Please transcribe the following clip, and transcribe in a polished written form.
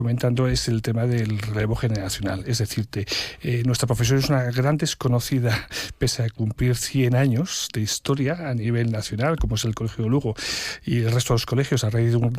comentando es el tema del relevo generacional. Es decir, nuestra profesión es una gran desconocida, pese a cumplir 100 años de historia a nivel nacional, como es el Colegio de Lugo y el resto de los colegios, a raíz de un